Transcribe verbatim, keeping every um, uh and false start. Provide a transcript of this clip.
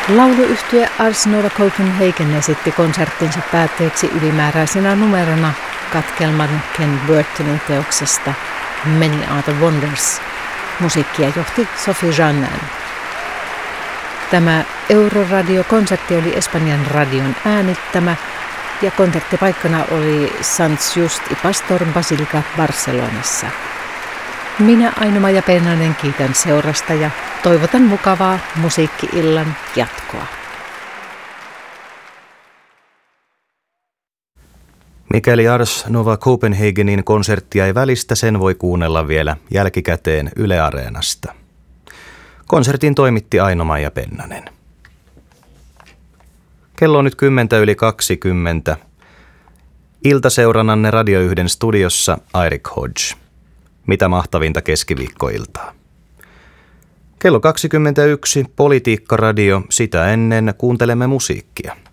Lauluyhtye Ars Nova Copenhagen esitti konserttinsa päätteeksi ylimääräisenä numerona katkelman Ken Burtonin teoksesta Many Are the Wonders. Musiikkia johti Sophie Jeannin. Tämä Euroradio-konsertti oli Espanjan radion äänittämä ja konserttipaikkana oli Sant Just y Pastor Basilika Barcelonassa. Minä Aino-Maija Pennanen kiitän seurasta ja toivotan mukavaa musiikki-illan jatkoa. Mikäli Ars Nova Copenhagenin konserttia ei välistä, sen voi kuunnella vielä jälkikäteen Yle Areenasta. Konsertin toimitti Aino-Maija Pennanen. Kello on nyt kymmentä yli kaksikymmentä. Iltaseurannanne Radio yhden studiossa Eirik Hodge. Mitä mahtavinta keskiviikkoiltaa. Kello kaksikymmentäyksi Politiikka Radio, sitä ennen kuuntelemme musiikkia.